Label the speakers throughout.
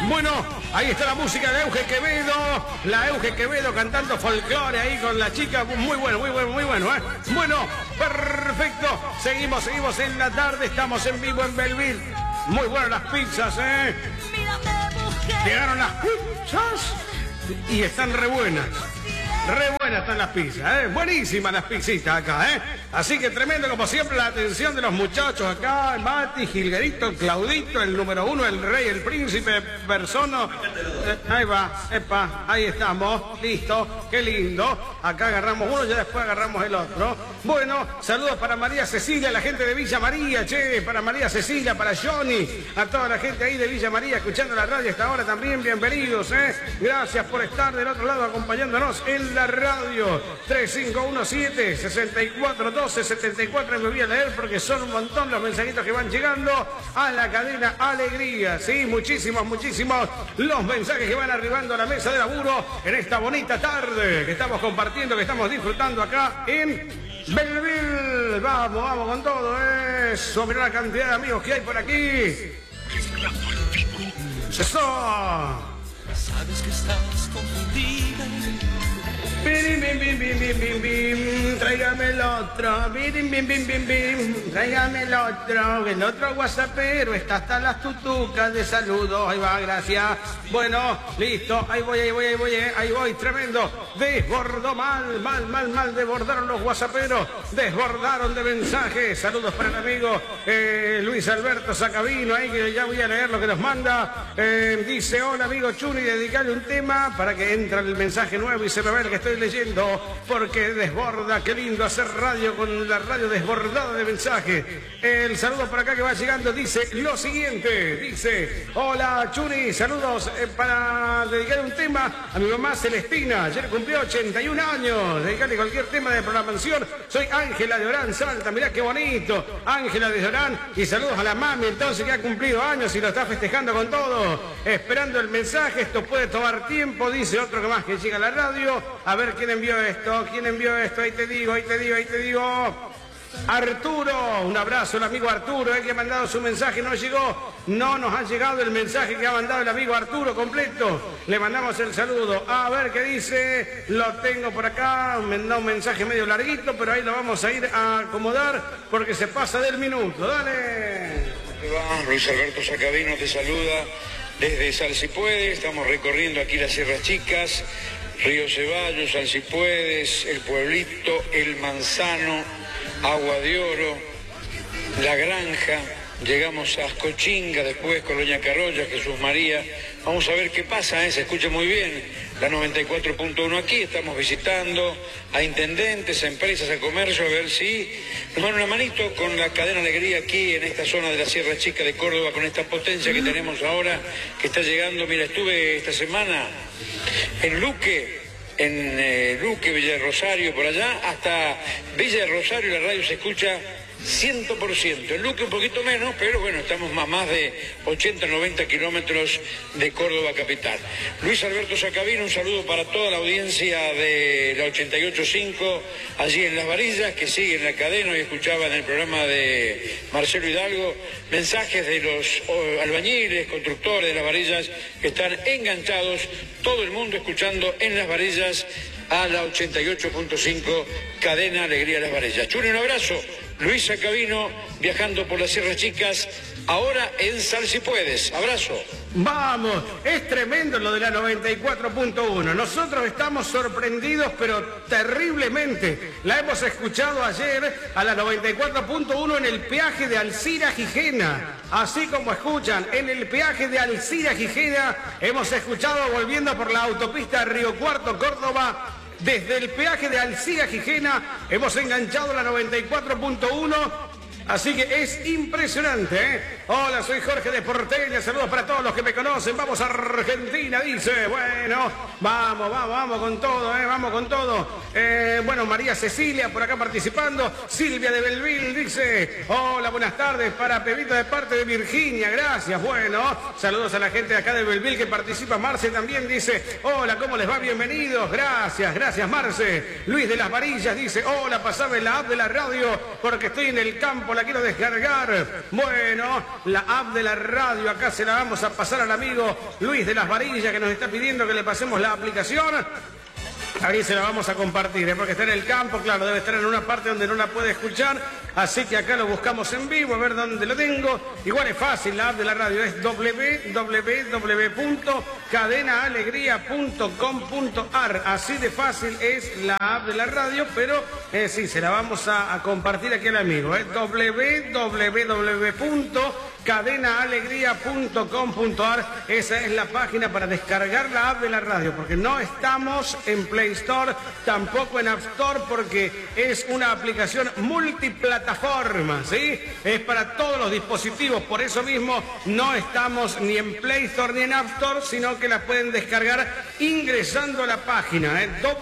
Speaker 1: Bueno, ahí está la música de Euge Quevedo. La Euge Quevedo cantando folclore ahí con la chica. Muy bueno, muy bueno, muy bueno, ¿eh? Bueno, perfecto. Seguimos en la tarde. Estamos en vivo en Belleville. Muy buenas las pizzas, ¿eh? Llegaron las pizzas y están re buenas. Re buenas están las pizzas, ¿eh? Buenísimas las pizzitas acá, ¿eh? Así que tremendo, como siempre, la atención de los muchachos acá. Mati, Gilguerito, Claudito, el número uno, el rey, el príncipe, Persono. Ahí va, epa, ahí estamos, listo, qué lindo. Acá agarramos uno, ya después agarramos el otro. Bueno, saludos para María Cecilia, la gente de Villa María, che, para María Cecilia, para Johnny, a toda la gente ahí de Villa María, escuchando la radio hasta ahora también, bienvenidos, ¿eh? Gracias por estar del otro lado acompañándonos en la radio. 3517-6412-74, me voy a leer porque son un montón los mensajitos que van llegando a la cadena Alegría, sí, muchísimos los mensajes que van arribando a la mesa de laburo en esta bonita tarde que estamos compartiendo, que estamos disfrutando acá en Belleville. Vamos con todo eso. Mirá la cantidad de amigos que hay por aquí. Eso.
Speaker 2: Sabes que estás confundida.
Speaker 1: Tráigame el otro, tráigame el otro WhatsAppero está hasta las tutucas de saludos. Ahí va, gracias. Bueno, listo, ahí voy, tremendo. Desbordó mal, desbordaron los WhatsApperos, desbordaron de mensajes. Saludos para el amigo Luis Alberto Sacavino, ahí que ya voy a leer lo que nos manda. Dice, hola amigo Chuni, dedicarle un tema para que entre el mensaje nuevo y se me ve el que estoy leyendo, porque desborda, qué lindo hacer radio con la radio desbordada de mensajes. El saludo por acá que va llegando dice lo siguiente, dice, hola Chuni, saludos para dedicar un tema a mi mamá Celestina, ayer cumplió 81 años, dedicarle cualquier tema de programación. Soy Ángela de Orán, Salta, mirá qué bonito, Ángela de Orán, y saludos a la mami entonces que ha cumplido años y lo está festejando con todo, esperando el mensaje. Esto puede tomar tiempo, dice otro que más que llega a la radio. A ver quién envió esto, ahí te digo. Arturo, un abrazo al amigo Arturo, que ha mandado su mensaje, no nos ha llegado el mensaje que ha mandado el amigo Arturo completo, le mandamos el saludo. A ver qué dice, lo tengo por acá, me da un mensaje medio larguito, pero ahí lo vamos a ir a acomodar porque se pasa del minuto, dale.
Speaker 3: ¿Cómo te va? Luis Alberto Sacavino te saluda desde Salsipuedes, estamos recorriendo aquí las Sierras Chicas, Río Ceballos, Salsipuedes, El Pueblito, El Manzano, Agua de Oro, La Granja, llegamos a Ascochinga, después Colonia Carolla, Jesús María. Vamos a ver qué pasa, se escucha muy bien la 94.1 aquí. Estamos visitando a intendentes, a empresas, a comercio, a ver si nos dan una manito con la cadena Alegría aquí en esta zona de la Sierra Chica de Córdoba, con esta potencia que tenemos ahora, que está llegando. Mira, estuve esta semana en Luque, Villa de Rosario, por allá, hasta Villa de Rosario la radio se escucha 100%. En Luque un poquito menos, pero bueno, estamos a más de 80, 90 kilómetros de Córdoba capital. Luis Alberto Sacavino, un saludo para toda la audiencia de la 88.5, allí en Las Varillas, que siguen la cadena y escuchaban el programa de Marcelo Hidalgo, mensajes de los albañiles, constructores de Las Varillas, que están enganchados, todo el mundo escuchando en Las Varillas a la 88.5, cadena Alegría Las Varillas. Churi, un abrazo. Luis Sacavino, viajando por las Sierras Chicas, ahora en Salsipuedes. Abrazo.
Speaker 1: Vamos, es tremendo lo de la 94.1. Nosotros estamos sorprendidos, pero terriblemente. La hemos escuchado ayer a la 94.1 en el peaje de Alcira Gijena. Así como escuchan, en el peaje de Alcira Gijena hemos escuchado volviendo por la autopista Río Cuarto, Córdoba. Desde el peaje de Alcira Gijena hemos enganchado la 94.1. Así que es impresionante, ¿eh? Hola, soy Jorge de Porteña, saludos para todos los que me conocen. Vamos a Argentina, dice. Bueno, vamos con todo, vamos con todo. Bueno, María Cecilia por acá participando. Silvia de Belleville dice, hola, buenas tardes para Pepito de parte de Virginia, gracias. Bueno, saludos a la gente de acá de Belleville que participa. Marce también dice, hola, ¿cómo les va? Bienvenidos, gracias Marce. Luis de Las Varillas dice, hola, pasame la app de la radio porque estoy en el campo campo, la quiero descargar. Bueno, la app de la radio, acá se la vamos a pasar al amigo Luis de las Varillas, que nos está pidiendo que le pasemos la aplicación. Ahí se la vamos a compartir, porque está en el campo, claro, debe estar en una parte donde no la puede escuchar, así que acá lo buscamos en vivo, a ver dónde lo tengo. Igual es fácil, la app de la radio es www.cadenaalegría.com.ar, así de fácil es la app de la radio, pero sí, se la vamos a compartir aquí al amigo, www.cadenaalegría.com.ar, esa es la página para descargar la app de la radio, porque no estamos en Play Store, tampoco en App Store, porque es una aplicación multiplataforma, ¿sí? Es para todos los dispositivos, por eso mismo no estamos ni en Play Store ni en App Store, sino que la pueden descargar ingresando a la página,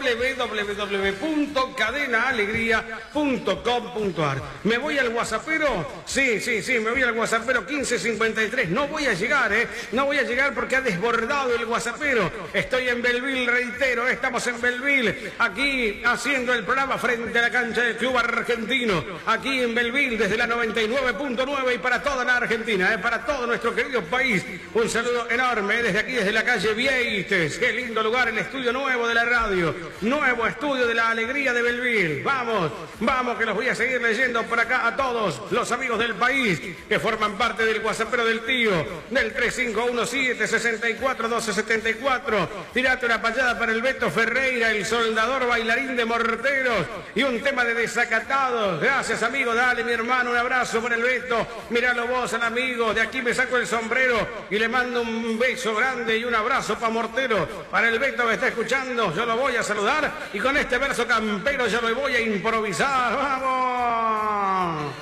Speaker 1: www.cadenaalegría.com.ar. ¿Me voy al WhatsAppero? Sí, me voy al WhatsAppero 1553. No voy a llegar, no voy a llegar porque ha desbordado el WhatsAppero. Estoy en Belleville, reitero, estamos en Belleville, aquí haciendo el programa frente a la cancha del Club Argentino, aquí en Belleville, desde la 99.9 y para toda la Argentina, para todo nuestro querido país. Un saludo enorme desde aquí, desde la calle Vieites. Qué lindo lugar, el estudio nuevo de la radio, nuevo estudio de la alegría de Belleville. Vamos, que los voy a seguir leyendo por acá a todos los amigos del país que forman parte del WhatsAppero del tío, del 3517-641274. Tirate una payada para el Beto Ferreira, el soldador bailarín de morteros, y un tema de desacatados. Gracias, amigo, dale, mi hermano, un abrazo por el Beto. Míralo vos al amigo, de aquí me saco el sombrero y le mando un beso grande y un abrazo para Mortero, para el Beto que está escuchando. Yo lo voy a saludar y con este verso campero yo lo voy a improvisar. ¡Vamos!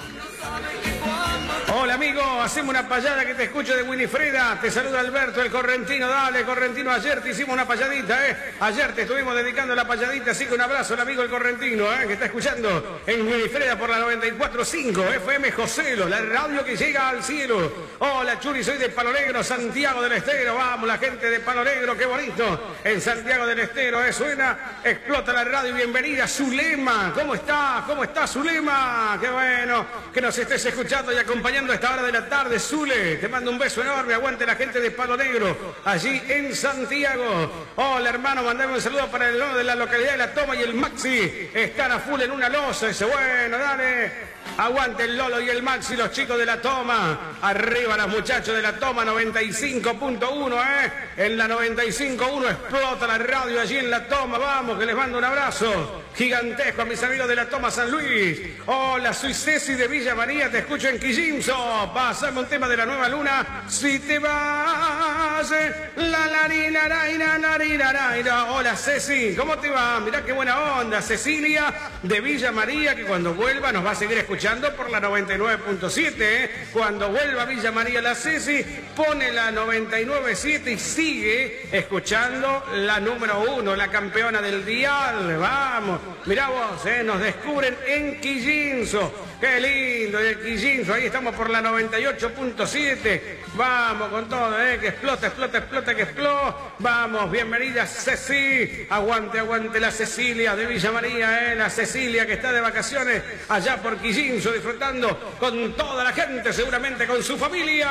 Speaker 1: Hola amigo, hacemos una payada que te escucho de Winifreda. Te saluda Alberto, el correntino. Dale, correntino, ayer te hicimos una payadita, Ayer te estuvimos dedicando la payadita, así que un abrazo al amigo el correntino, que está escuchando en Winifreda por la 94.5 FM Joselo, la radio que llega al cielo. Hola Churi, soy de Palo Negro, Santiago del Estero. Vamos, la gente de Palo Negro, qué bonito. En Santiago del Estero, suena, explota la radio. Bienvenida, Zulema. ¿Cómo está? ¿Cómo está, Zulema? Qué bueno que nos estés escuchando y acompañando a esta hora de la tarde. Zule, te mando un beso enorme. Aguante la gente de Palo Negro, allí en Santiago. Hola hermano, mandame un saludo para el de la localidad de La Toma y el Maxi. Están a full en una losa. Ese, bueno, dale. Aguante el Lolo y el Maxi, los chicos de La Toma. Arriba los muchachos de La Toma, 95.1, En la 95.1 explota la radio allí en La Toma. Vamos, que les mando un abrazo gigantesco a mis amigos de La Toma San Luis. Hola, soy Ceci de Villa María, te escucho en Quillinzo. Pásame un tema de La Nueva Luna. Si te vas, la larina, la. Hola Ceci, ¿cómo te va? Mirá qué buena onda. Cecilia de Villa María, que cuando vuelva nos va a seguir escuchando por la 99.7, Cuando vuelva a Villa María la Ceci, pone la 99.7 y sigue escuchando la número 1, la campeona del dial. Vamos, mirá vos, nos descubren en Quillinzo. Qué lindo, el Quillinzo, ahí estamos por la 98.7. Vamos con todo, que explota, que explota. Vamos, bienvenida Ceci. Aguante la Cecilia de Villa María, la Cecilia que está de vacaciones allá por Quillinzo, disfrutando con toda la gente, seguramente con su familia.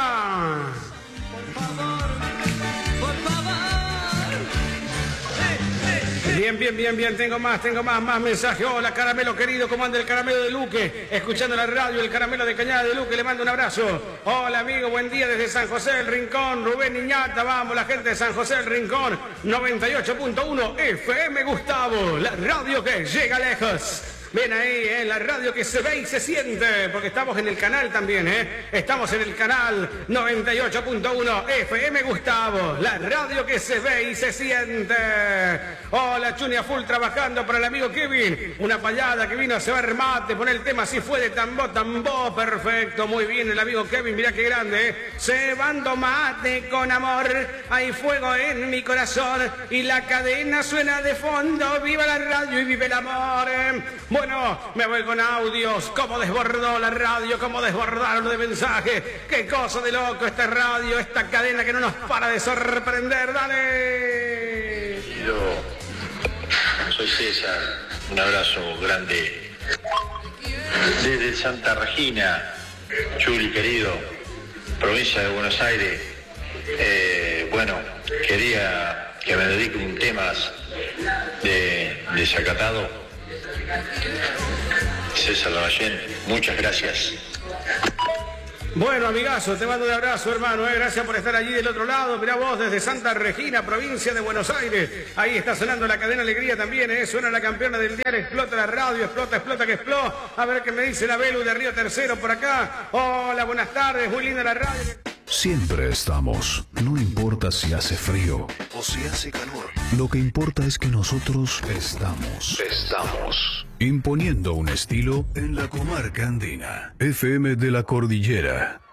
Speaker 1: Bien, tengo más mensajes. Hola, Caramelo querido, ¿cómo anda el Caramelo de Luque? Escuchando la radio, el Caramelo de Cañada de Luque, le mando un abrazo. Hola, amigo, buen día desde San José del Rincón, Rubén Iñata, vamos, la gente de San José del Rincón, 98.1 FM Gustavo, la radio que llega lejos. Ven ahí, la radio que se ve y se siente, porque estamos en el canal también, Estamos en el canal 98.1 FM Gustavo, la radio que se ve y se siente. Hola, Chuni a full trabajando para el amigo Kevin. Una payada que vino a cebar mate, poner el tema Si Fue de Tambó, perfecto, muy bien el amigo Kevin, mirá qué grande, Cebando mate con amor, hay fuego en mi corazón y la cadena suena de fondo, viva la radio y vive el amor. Bueno, me voy con audios. Cómo desbordó la radio, cómo desbordaron de mensajes. Qué cosa de loco esta radio, esta cadena que no nos para de sorprender. ¡Dale!
Speaker 4: Yo soy César. Un abrazo grande. Desde Santa Regina, Chuli querido, provincia de Buenos Aires, bueno, quería que me dedique un tema de Zacatado. César Lavallén, muchas gracias.
Speaker 1: Bueno, amigazo, te mando un abrazo, hermano. Gracias por estar allí del otro lado. Mirá vos, desde Santa Regina, provincia de Buenos Aires. Ahí está sonando la cadena Alegría también, ¿eh? Suena la campeona del diario, explota la radio, explota que explota. A ver qué me dice la Belu de Río Tercero por acá. Hola, buenas tardes, muy linda la radio.
Speaker 5: Siempre estamos. No importa si hace frío o si hace calor. Lo que importa es que nosotros estamos. Imponiendo un estilo en la comarca andina. FM de la Cordillera.